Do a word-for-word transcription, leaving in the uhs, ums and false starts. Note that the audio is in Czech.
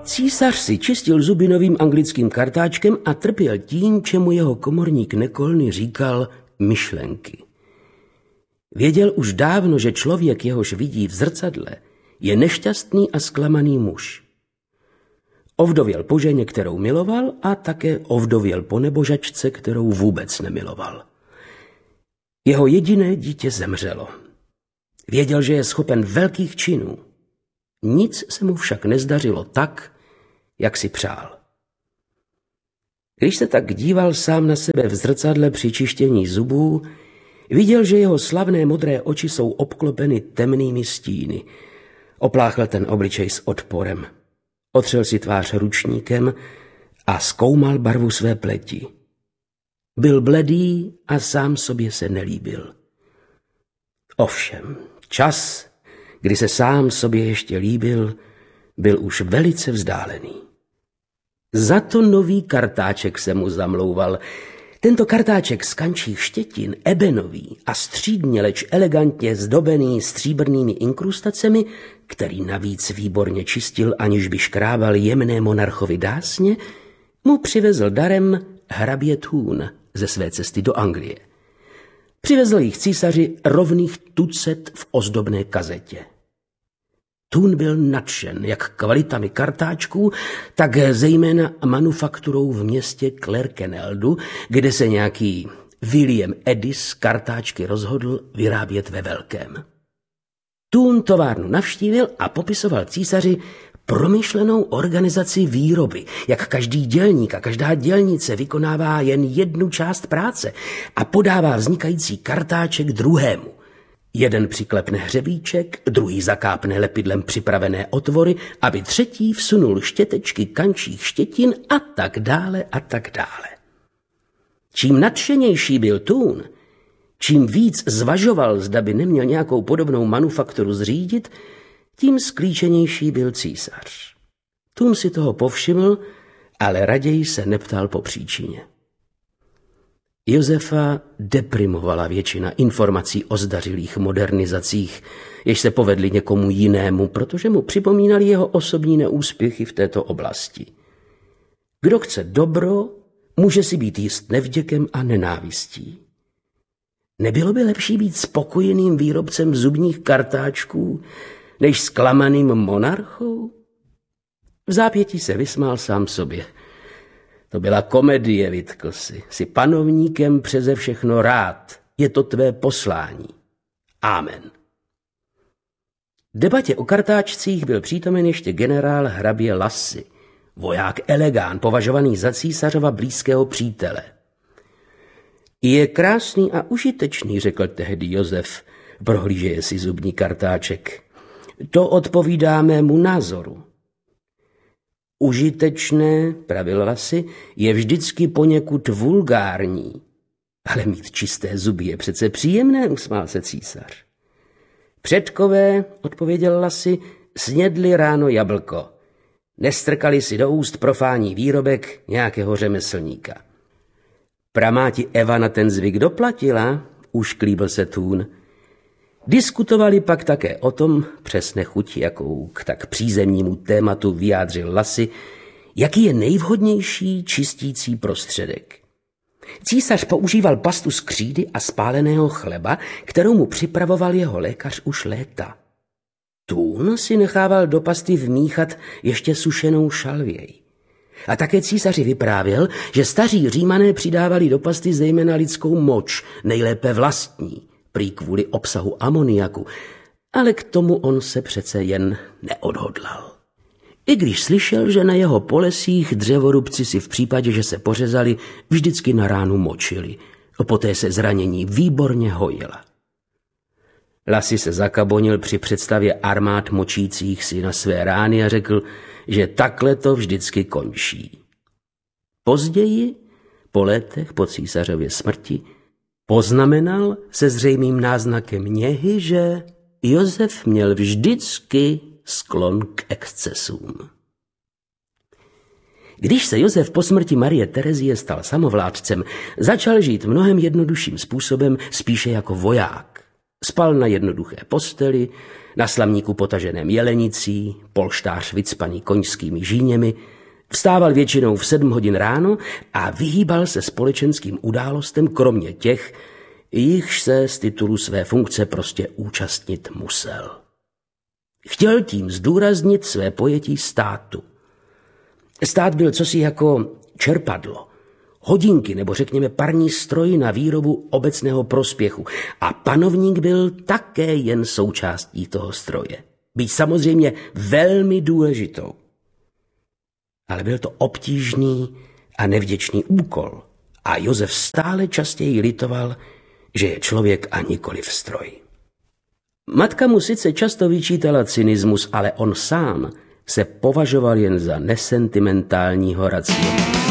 Císař si čistil zuby novým anglickým kartáčkem a trpěl tím, čemu jeho komorník Nekolny říkal myšlenky. Věděl už dávno, že člověk, jehož vidí v zrcadle, je nešťastný a zklamaný muž. Ovdověl po ženě, kterou miloval, a také ovdověl po nebožačce, kterou vůbec nemiloval. Jeho jediné dítě zemřelo. Věděl, že je schopen velkých činů. Nic se mu však nezdařilo tak, jak si přál. Když se tak díval sám na sebe v zrcadle při čištění zubů, viděl, že jeho slavné modré oči jsou obklopeny temnými stíny. Opláchl ten obličej s odporem. Otřel si tvář ručníkem a zkoumal barvu své pleti. Byl bledý a sám sobě se nelíbil. Ovšem, čas, kdy se sám sobě ještě líbil, byl už velice vzdálený. Za to nový kartáček se mu zamlouval. Tento kartáček z kančích štětin, ebenový a střídně, leč elegantně zdobený stříbrnými inkrustacemi, který navíc výborně čistil, aniž by škrábal jemné monarchovi dásně, mu přivezl darem hrabě Thun ze své cesty do Anglie. Přivezl jich císaři rovných tucet v ozdobné kazetě. Thun byl nadšen jak kvalitami kartáčků, tak zejména manufakturou v městě Clerkenwellu, kde se nějaký William Edis kartáčky rozhodl vyrábět ve velkém. Thun továrnu navštívil a popisoval císaři promyšlenou organizaci výroby, jak každý dělník a každá dělnice vykonává jen jednu část práce a podává vznikající kartáček druhému. Jeden přiklepne hřebíček, druhý zakápne lepidlem připravené otvory, aby třetí vsunul štětečky kančích štětin a tak dále a tak dále. Čím nadšenější byl Thun, čím víc zvažoval, zda by neměl nějakou podobnou manufakturu zřídit, tím sklíčenější byl císař. Thun si toho povšiml, ale raději se neptal po příčině. Josefa deprimovala většina informací o zdařilých modernizacích, jež se povedly někomu jinému, protože mu připomínali jeho osobní neúspěchy v této oblasti. Kdo chce dobro, může si být jist nevděkem a nenávistí. Nebylo by lepší být spokojeným výrobcem zubních kartáčků, než zklamaným monarchou? V zápětí se vysmál sám sobě. To byla komedie, vytkl si. Jsi panovníkem přeze všechno rád. Je to tvé poslání. Amen. Debatě o kartáčcích byl přítomen ještě generál hrabě Lacy, voják elegán, považovaný za císařova blízkého přítele. Je krásný a užitečný, řekl tehdy Josef, prohlížeje si zubní kartáček. To odpovídá mému názoru. Užitečné, pravil Lacy, je vždycky poněkud vulgární. Ale mít čisté zuby je přece příjemné, usmál se císař. Předkové, odpověděl Lacy, snědli ráno jablko. Nestrkali si do úst profánní výrobek nějakého řemeslníka. Pramáti Eva na ten zvyk doplatila, ušklíbil se Thun. Diskutovali pak také o tom, přes nechuť, jakou k tak přízemnímu tématu vyjádřil Lacy, jaký je nejvhodnější čistící prostředek. Císař používal pastu z křídy a spáleného chleba, kterou mu připravoval jeho lékař už léta. Thun si nechával do pasty vmíchat ještě sušenou šalvěj. A také císaři vyprávěl, že staří Římané přidávali do pasty zejména lidskou moč, nejlépe vlastní, prý kvůli obsahu amoniaku, ale k tomu on se přece jen neodhodlal. I když slyšel, že na jeho polesích dřevorubci si v případě, že se pořezali, vždycky na ránu močili, a poté se zranění výborně hojila. Lacy se zakabonil při představě armád močících si na své rány a řekl, že takhle to vždycky končí. Později, po letech po císařově smrti, poznamenal se zřejmým náznakem něhy, že Josef měl vždycky sklon k excesům. Když se Josef po smrti Marie Terezie stal samovládcem, začal žít mnohem jednodušším způsobem, spíše jako voják. Spal na jednoduché posteli, na slamníku potaženém jelenicí, polštář vycpaný koňskými žíněmi, vstával většinou v sedm hodin ráno a vyhýbal se společenským událostem, kromě těch, jichž se z titulu své funkce prostě účastnit musel. Chtěl tím zdůraznit své pojetí státu. Stát byl cosi jako čerpadlo, hodinky nebo řekněme parní stroj na výrobu obecného prospěchu a panovník byl také jen součástí toho stroje. Byť samozřejmě velmi důležitou. Ale byl to obtížný a nevděčný úkol a Josef stále častěji litoval, že je člověk a nikoliv stroj. Matka mu sice často vyčítala cynismus, ale on sám se považoval jen za nesentimentálního racionalistu.